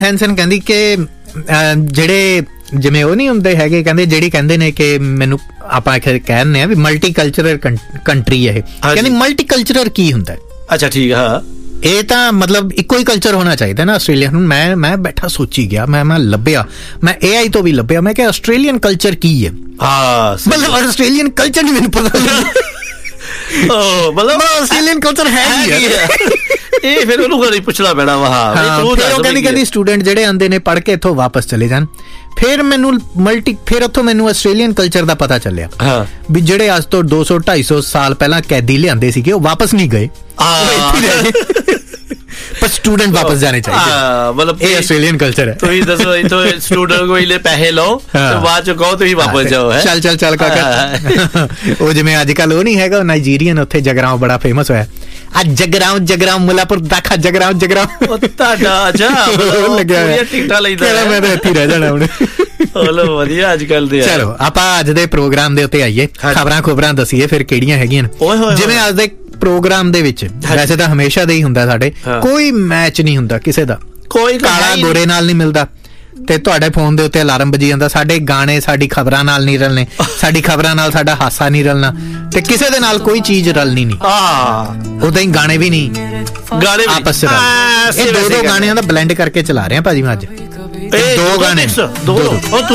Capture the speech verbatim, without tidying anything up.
ਹੈਂਸਨ ਕਹਿੰਦੀ ਕਿ ਜਿਹੜੇ ਜਿਵੇਂ ਉਹ ਨਹੀਂ ਹੁੰਦੇ ਹੈਗੇ, ਕਹਿੰਦੇ ਜਿਹੜੀ ਕਹਿੰਦੇ ਨੇ ਕਿ ਮੈਨੂੰ ਆਪਾਂ ਕਹਿੰਦੇ ਆ ਵੀ ਮਲਟੀ ਕਲਚਰਲ ਕੰਟਰੀ ਹੈ ਇਹ, ਕਹਿੰਦੀ ਮਲਟੀ ਕਲਚਰਲ ਕੀ ਹੁੰਦਾ? ਅੱਛਾ ਠੀਕ, ਹਾਂ ਇਹ ਤਾਂ ਮਤਲਬ ਇੱਕੋ ਹੀ ਕਲਚਰ ਹੋਣਾ ਚਾਹੀਦਾ ਨਾ ਆਸਟ੍ਰੇਲੀਆ ਨੂੰ। ਮੈਂ ਮੈਂ ਬੈਠਾ ਸੋਚੀ ਗਿਆ, ਮੈਂ ਮੈਂ ਲੱਭਿਆ, ਮੈਂ ਏ ਆਈ ਤੋਂ ਵੀ ਲੱਭਿਆ, ਮੈਂ ਕਿਹਾ ਆਸਟ੍ਰੇਲੀਅਨ ਕਲਚਰ ਕੀ ਹੈ? ਹਾਂ ਮਤਲਬ ਆਸਟ੍ਰੇਲੀਅਨ ਕਲਚਰ ਨਹੀਂ ਮੈਨੂੰ ਪਤਾ ਮਤਲਬ ਆਸਟ੍ਰੇਲੀਅਨ ਕਲਚਰ ਹੈ ਇਹ ਫਿਰ ਉਹਨੂੰ ਕਦੇ ਪੁੱਛਣਾ ਪੈਣਾ ਵਾ। ਉਹ ਕਹਿੰਦੀ ਕਹਿੰਦੀ ਸਟੂਡੈਂਟ ਜਿਹੜੇ ਆਉਂਦੇ ਨੇ ਪੜ੍ਹ ਕੇ ਇੱਥੋਂ ਵਾਪਸ ਚਲੇ ਜਾਣ। ਫਿਰ ਮੈਨੂੰ ਮਲਟੀ ਫਿਰ ਉੱਥੋਂ ਮੈਨੂੰ ਆਸਟ੍ਰੇਲੀਅਨ ਕਲਚਰ ਦਾ ਪਤਾ ਚੱਲਿਆ ਵੀ ਜਿਹੜੇ ਅੱਜ ਤੋਂ ਦੋ ਸੌ ਢਾਈ ਸੌ ਸਾਲ ਪਹਿਲਾਂ ਕੈਦੀ ਲਿਆਂਦੇ ਸੀਗੇ ਉਹ ਵਾਪਸ ਨਹੀਂ ਗਏ, ਪਰ ਸਟੂਡੈਂਟ ਵਾਪਸ ਜਾਣੇ ਚਾਹੀਦੇ। ਮਤਲਬ ਇਹ ਆਸਟ੍ਰੇਲੀਅਨ ਕਲਚਰ ਹੈ। ਤੁਸੀਂ ਦੱਸੋ ਇੱਥੋਂ ਸਟੂਡੈਂਟ ਕੋਈ ਲੈ ਪੈਸੇ ਲਓ ਤੇ ਬਾਅਦ ਚ ਕਹੋ ਤੁਸੀਂ ਵਾਪਸ ਜਾਓ। ਚੱਲ ਚੱਲ ਚੱਲ ਕਾਕਾ, ਉਹ ਜਿਵੇਂ ਅੱਜ ਕੱਲ ਉਹ ਨਹੀਂ ਹੈਗਾ ਨਾਈਜੀਰੀਅਨ, ਉੱਥੇ ਜਗਰਾਉਂ ਬੜਾ ਫੇਮਸ ਹੋਇਆ, ਆ ਜਗਰਾਉਂ ਜਗਰਾਉਂ ਮੁੱਲਾਪੁਰ ਦਾਖਾ ਜਗਰਾਉਂ ਜਗਰਾਉਂ ਤੁਹਾਡਾ ਅੱਛਾ ਲੱਗਿਆ ਟਿਕਟਾਂ ਲੈਂਦਾ, ਮੈਂ ਤਾਂ ਇੱਥੇ ਰਹਿ ਜਾਣਾ ਹੁਣ। ਚਲੋ ਵਧੀਆ ਅੱਜ ਕੱਲ ਦੇ। ਚਲੋ ਆਪਾਂ ਅੱਜ ਦੇ ਪ੍ਰੋਗਰਾਮ ਦੇ ਉੱਤੇ ਆਈਏ, ਖਬਰਾਂ ਖੁਬਰਾਂ ਦੱਸੀਏ ਫਿਰ ਕਿਹੜੀਆਂ ਹੈਗੀਆਂ ਨੇ। ਜਿਵੇਂ ਅੱਜ ਦੇ ਪ੍ਰੋਗਰਾਮ ਦੇ ਵਿੱਚ ਵੈਸੇ ਤਾਂ ਹਮੇਸ਼ਾ ਦਾ ਹੀ ਹੁੰਦਾ ਸਾਡੇ, ਕੋਈ ਮੈਚ ਨਹੀਂ ਹੁੰਦਾ ਕਿਸੇ ਦਾ, ਕੋਈ ਕਾਲਾ ਗੋਰੇ ਨਾਲ ਨਹੀਂ ਮਿਲਦਾ। ਤੇ ਤੁਹਾਡੇ ਫੋਨ ਦੇ ਉੱਤੇ ਅਲਾਰਮ ਵੱਜੀ ਜਾਂਦਾ, ਸਾਡੇ ਗਾਣੇ ਸਾਡੀ ਖਬਰਾਂ ਨਾਲ ਨਹੀਂ ਰਲਣੇ, ਸਾਡੀ ਖਬਰਾਂ ਨਾਲ ਸਾਡਾ ਹਾਸਾ ਨਹੀਂ ਰਲਣਾ, ਤੇ ਕਿਸੇ ਦੇ ਨਾਲ ਕੋਈ ਚੀਜ਼ ਰਲਣੀ ਨਹੀਂ। ਉਦਾਂ ਹੀ ਗਾਣੇ ਵੀ ਨਹੀਂ, ਗਾਣੇ ਆਪਸ ਚ ਰਲ। ਇਹ ਦੋ ਦੋ ਗਾਣਿਆਂ ਦਾ ਬਲੈਂਡ ਕਰਕੇ ਚਲਾ ਰਹੇ ਆ ਭਾਜੀ ਮੈਂ ਅੱਜ, ਦੋ ਗਾਣੇ ਦੋ